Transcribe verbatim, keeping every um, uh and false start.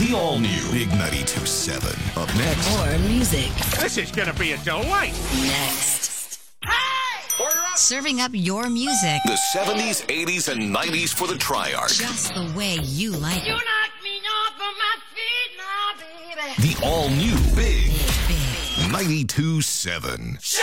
The all-new Big ninety-two point seven. Up next. More music. This is gonna be a delight. Next. Hey! Order up! Serving up your music. The seventies, eighties, and nineties for the Triarch. Just the way you like You it. knock me off of my feet now, baby. The all-new Big Big. ninety-two point seven.